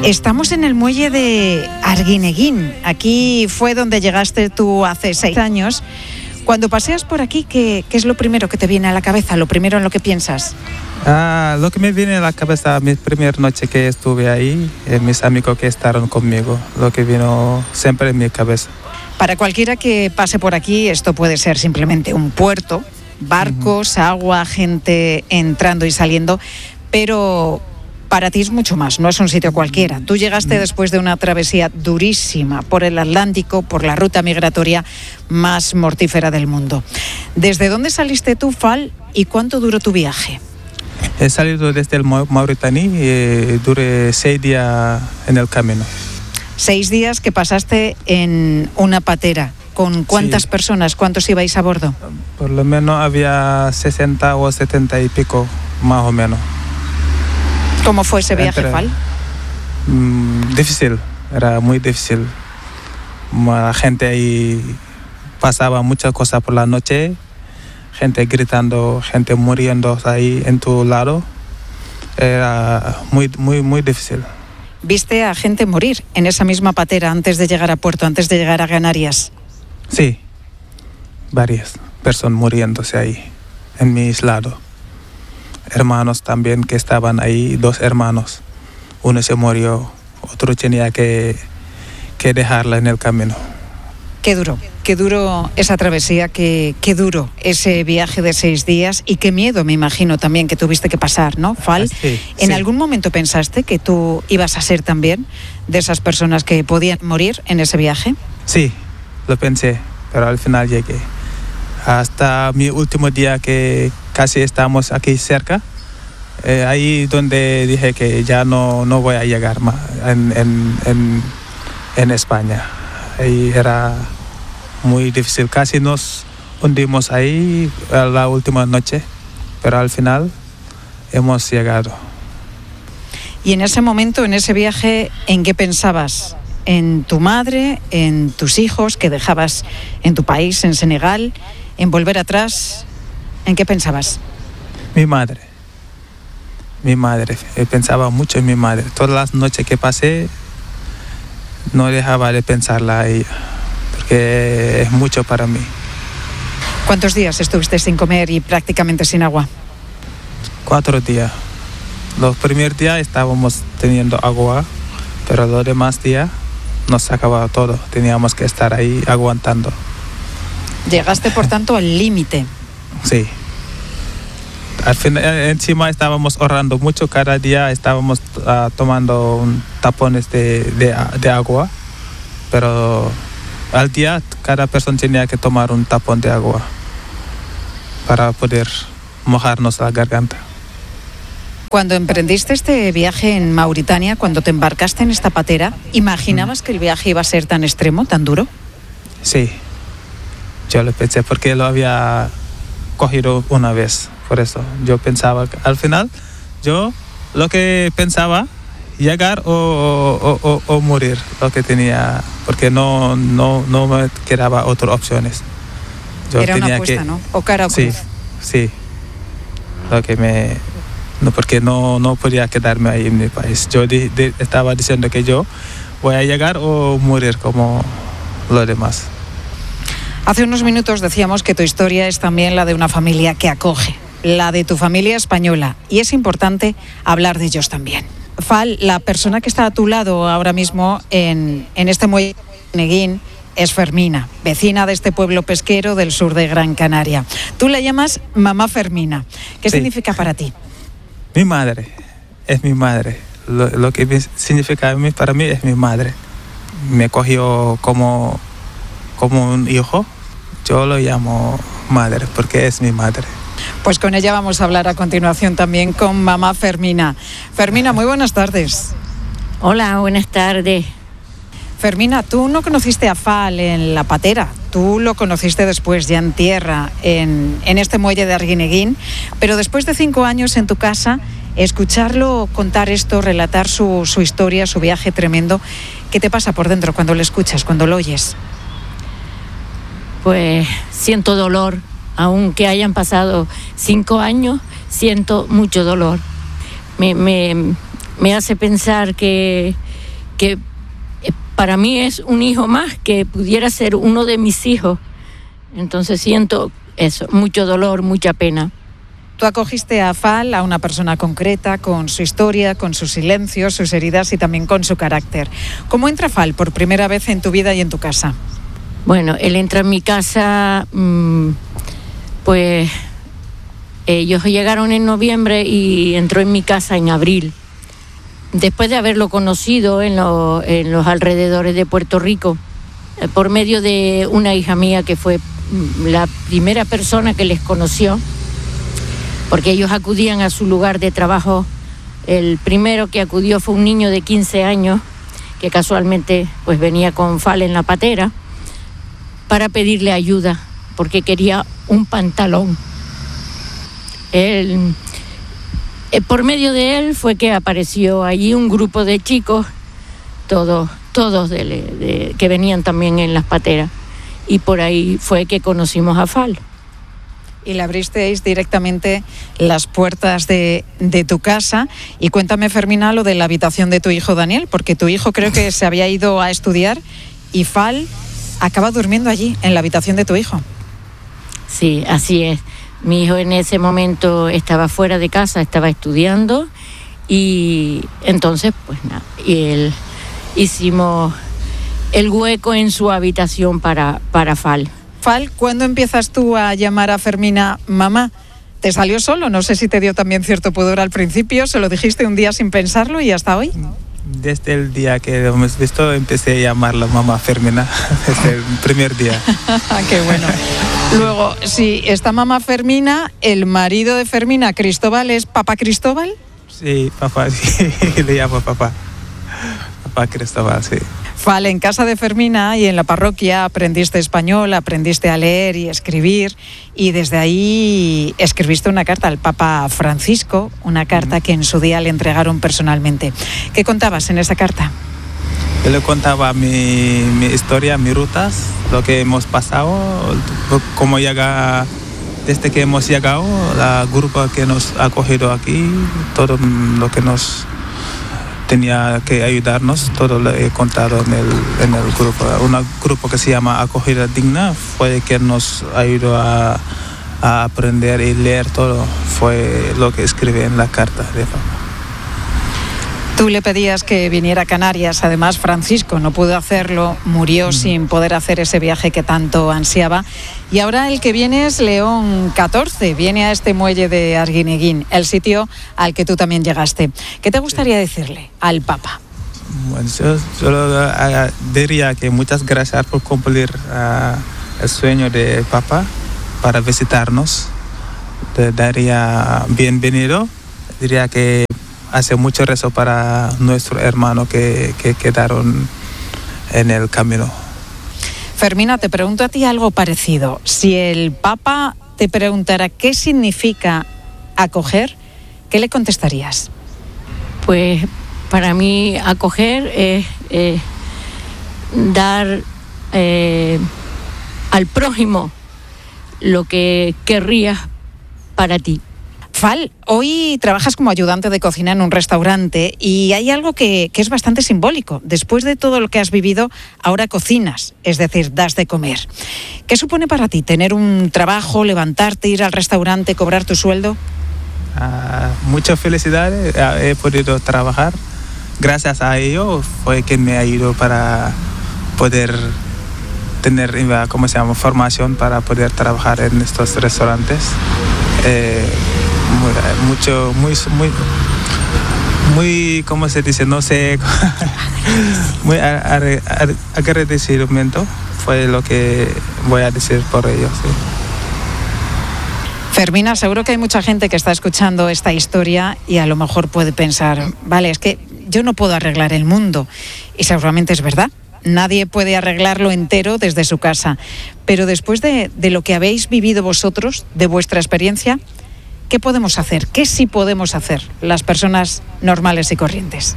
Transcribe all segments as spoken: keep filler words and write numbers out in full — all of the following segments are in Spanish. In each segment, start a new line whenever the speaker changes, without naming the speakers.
Estamos en el muelle de Arguineguín. Aquí fue donde llegaste tú hace seis años. Cuando paseas por aquí, ¿qué, qué es lo primero que te viene a la cabeza? ¿Lo primero en lo que piensas?
Ah, lo que me viene a la cabeza, mi primera noche que estuve ahí, eh, mis amigos que estaban conmigo, lo que vino siempre en mi cabeza.
Para cualquiera que pase por aquí, esto puede ser simplemente un puerto, barcos, uh-huh. agua, gente entrando y saliendo, pero para ti es mucho más, no es un sitio cualquiera. Tú llegaste después de una travesía durísima por el Atlántico, por la ruta migratoria más mortífera del mundo. ¿Desde dónde saliste tú, Fall, y cuánto duró tu viaje?
He salido desde el Mauritania y duré seis días en el camino.
Seis días que pasaste en una patera. ¿Con cuántas sí. personas? ¿Cuántos ibais a bordo?
Por lo menos había sesenta o setenta y pico, más o menos.
¿Cómo fue ese viaje,
Entre,
Fall?
Mmm, difícil, era muy difícil. La gente ahí pasaba muchas cosas por la noche, gente gritando, gente muriendo ahí en tu lado. Era muy, muy, muy difícil.
¿Viste a gente morir en esa misma patera antes de llegar a puerto, antes de llegar a Canarias?
Sí, varias personas muriéndose ahí, en mis lados. Hermanos también que estaban ahí, dos hermanos. Uno se murió, otro tenía que, que dejarla en el camino.
Qué duro, qué duro esa travesía, qué, qué duro ese viaje de seis días y qué miedo, me imagino, también que tuviste que pasar, ¿no, Fall?
Sí,
¿En
sí.
algún momento pensaste que tú ibas a ser también de esas personas que podían morir en ese viaje?
Sí, lo pensé, pero al final llegué. Hasta mi último día que casi estamos aquí cerca, eh, ahí donde dije que ya no, no voy a llegar más en, en, en, en España. Ahí era muy difícil, casi nos hundimos ahí la última noche, pero al final hemos llegado.
Y en ese momento, en ese viaje, ¿en qué pensabas? ¿En tu madre, en tus hijos que dejabas en tu país, en Senegal? ¿En volver atrás? ¿En qué pensabas?
Mi madre. Mi madre. Pensaba mucho en mi madre. Todas las noches que pasé no dejaba de pensarla a ella, porque es mucho para mí.
¿Cuántos días estuviste sin comer y prácticamente sin agua?
Cuatro días. Los primeros días estábamos teniendo agua, pero los demás días nos acababa todo. Teníamos que estar ahí aguantando.
Llegaste, por tanto, al límite.
Sí. Al final, encima estábamos ahorrando mucho. Cada día estábamos uh, tomando un, tapones de, de, de agua. Pero al día cada persona tenía que tomar un tapón de agua para poder mojarnos la garganta. Cuando
emprendiste este viaje en Mauritania, cuando te embarcaste en esta patera, ¿imaginabas mm. que el viaje iba a ser tan extremo, tan duro?
Sí. Yo lo pensé porque lo había cogido una vez, por eso yo pensaba que al final yo lo que pensaba llegar o, o, o, o morir, lo que tenía, porque no, no, no me quedaba otras opciones.
Yo Era tenía una apuesta, que, ¿no? O cara o cruz.
Sí, sí, lo que me, no, porque no, no podía quedarme ahí en mi país. Yo di, di, estaba diciendo que yo voy a llegar o morir como los demás.
Hace unos minutos decíamos que tu historia es también la de una familia que acoge, la de tu familia española, y es importante hablar de ellos también. Fall, la persona que está a tu lado ahora mismo en, en este muelle de Arguineguín es Fermina, vecina de este pueblo pesquero del sur de Gran Canaria. Tú la llamas mamá Fermina. ¿Qué sí. significa para ti?
Mi madre, es mi madre. Lo, lo que significa para mí es mi madre. Me cogió como... como un hijo, yo lo llamo madre porque es mi madre.
Pues con ella vamos a hablar a continuación también con mamá Fermina. Fermina, muy buenas tardes.
Hola, buenas tardes.
Fermina, tú no conociste a Fall en la patera, tú lo conociste después ya en tierra, en, en este muelle de Arguineguín, pero después de cinco años en tu casa, escucharlo contar esto, relatar su, su historia, su viaje tremendo, ¿qué te pasa por dentro cuando lo escuchas, cuando lo oyes?
Pues siento dolor, aunque hayan pasado cinco años, siento mucho dolor. Me, me, me hace pensar que, que eh, para mí es un hijo más, que pudiera ser uno de mis hijos. Entonces siento eso, mucho dolor, mucha pena.
Tú acogiste a Fal, a una persona concreta, con su historia, con sus silencios, sus heridas y también con su carácter. ¿Cómo entra Fal por primera vez en tu vida y en tu casa?
Bueno, él entra en mi casa, mmm, pues ellos llegaron en noviembre y entró en mi casa en abril. Después de haberlo conocido en, lo, en los alrededores de Puerto Rico, eh, por medio de una hija mía que fue la primera persona que les conoció, porque ellos acudían a su lugar de trabajo. El primero que acudió fue un niño de quince años, que casualmente pues venía con Fal en la patera, para pedirle ayuda, porque quería un pantalón. Él, eh, por medio de él fue que apareció allí un grupo de chicos, todos, todos de, de, que venían también en las pateras, y por ahí fue que conocimos a Fal.
Y le abristeis directamente las puertas de, de tu casa. Y cuéntame, Fermina, lo de la habitación de tu hijo Daniel, porque tu hijo creo que se había ido a estudiar y Fal acaba durmiendo allí, en la habitación de tu hijo.
Sí, así es. Mi hijo en ese momento estaba fuera de casa, estaba estudiando, y entonces, pues nada, y él, hicimos el hueco en su habitación para, para Fal.
Fal, ¿cuándo empiezas tú a llamar a Fermina mamá? ¿Te salió solo? No sé si te dio también cierto pudor al principio, se lo dijiste un día sin pensarlo y hasta hoy.
Desde el día que lo hemos visto empecé a llamarla mamá Fermina, desde el primer día.
Qué bueno. Luego, si está mamá Fermina, el marido de Fermina, Cristóbal, ¿es papá Cristóbal?
Sí, papá, sí, le llamo papá. Papá Cristóbal, sí.
Fal, en casa de Fermina y en la parroquia aprendiste español, aprendiste a leer y escribir, y desde ahí escribiste una carta al Papa Francisco, una carta que en su día le entregaron personalmente. ¿Qué contabas en esa carta?
Yo le contaba mi, mi historia, mis rutas, lo que hemos pasado, cómo llega, desde que hemos llegado, la grupo que nos ha acogido aquí, todo lo que nos tenía que ayudarnos, todo lo he contado en el, en el grupo. Un grupo que se llama Acogida Digna fue que nos ayudó a, a aprender y leer todo, fue lo que escribí en la carta de papá.
Tú le pedías que viniera a Canarias, además Francisco no pudo hacerlo, murió mm. sin poder hacer ese viaje que tanto ansiaba, y ahora el que viene es León catorce, viene a este muelle de Arguineguín, el sitio al que tú también llegaste. ¿Qué te gustaría decirle al Papa?
Bueno, yo solo uh, diría que muchas gracias por cumplir uh, el sueño de Papa para visitarnos. Te daría bienvenido, diría que hace mucho rezo para nuestros hermanos que, que quedaron en el camino.
Fermina, te pregunto a ti algo parecido. Si el Papa te preguntara qué significa acoger, ¿qué le contestarías?
Pues para mí acoger es eh, dar eh, al prójimo lo que querrías para ti.
Fal, hoy trabajas como ayudante de cocina en un restaurante y hay algo que, que es bastante simbólico. Después de todo lo que has vivido, ahora cocinas, es decir, das de comer. ¿Qué supone para ti tener un trabajo, levantarte, ir al restaurante, cobrar tu sueldo?
Uh, muchas felicidades, he podido trabajar. Gracias a ello fue que me ayudó para poder tener, ¿cómo se llama?, formación para poder trabajar en estos restaurantes. Eh, mucho, muy, muy, muy, ¿cómo se dice? No sé, muy agradecimiento fue lo que voy a decir por ello, sí.
Fermina, seguro que hay mucha gente que está escuchando esta historia y a lo mejor puede pensar, vale, es que yo no puedo arreglar el mundo, y seguramente es verdad. Nadie puede arreglarlo entero desde su casa, pero después de, de lo que habéis vivido vosotros, de vuestra experiencia, ¿qué podemos hacer? ¿Qué sí podemos hacer las personas normales y corrientes?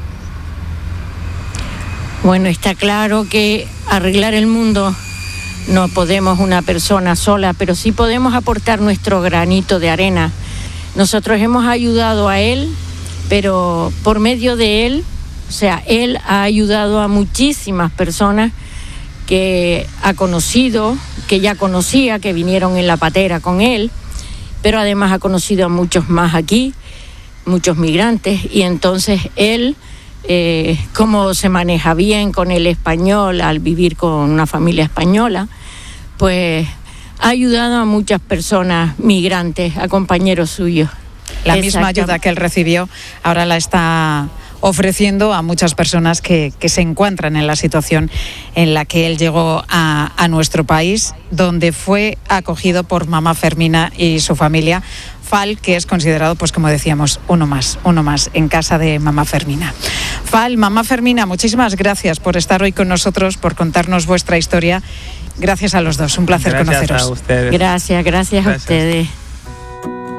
Bueno, está claro que arreglar el mundo no podemos una persona sola, pero sí podemos aportar nuestro granito de arena. Nosotros hemos ayudado a él, pero por medio de él O sea, él ha ayudado a muchísimas personas que ha conocido, que ya conocía, que vinieron en la patera con él, pero además ha conocido a muchos más aquí, muchos migrantes, y entonces él, eh, como se maneja bien con el español al vivir con una familia española, pues ha ayudado a muchas personas migrantes, a compañeros suyos.
La misma ayuda que él recibió ahora la está ofreciendo a muchas personas que, que se encuentran en la situación en la que él llegó a, a nuestro país, donde fue acogido por mamá Fermina y su familia. Fal, que es considerado, pues como decíamos, uno más, uno más en casa de mamá Fermina. Fal, mamá Fermina, muchísimas gracias por estar hoy con nosotros, por contarnos vuestra historia. Gracias a los dos, un placer
gracias
conoceros.
A ustedes.
Gracias, gracias, gracias a ustedes.